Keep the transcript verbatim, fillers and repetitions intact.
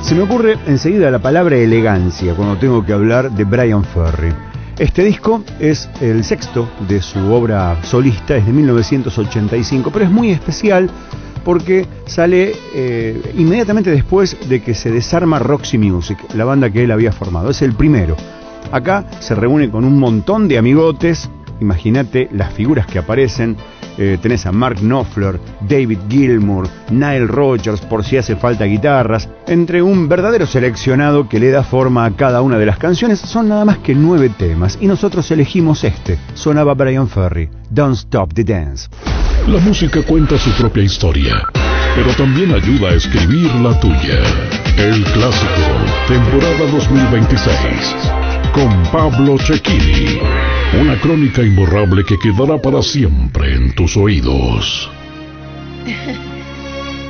Se me ocurre enseguida la palabra elegancia cuando tengo que hablar de Bryan Ferry. Este disco es el sexto de su obra solista, es de mil novecientos ochenta y cinco, pero es muy especial porque sale eh, inmediatamente después de que se desarma Roxy Music, la banda que él había formado. Es el primero. Acá se reúne con un montón de amigotes. Imagínate las figuras que aparecen. Eh, tenés a Mark Knopfler, David Gilmour, Nile Rodgers, por si hace falta guitarras, entre un verdadero seleccionado que le da forma a cada una de las canciones. Son nada más que nueve temas y nosotros elegimos este. Sonaba Bryan Ferry, Don't Stop the Dance. La música cuenta su propia historia, pero también ayuda a escribir la tuya. El clásico, temporada dos mil veintiséis, con Pablo Cecchini. Una crónica imborrable que quedará para siempre en tus oídos.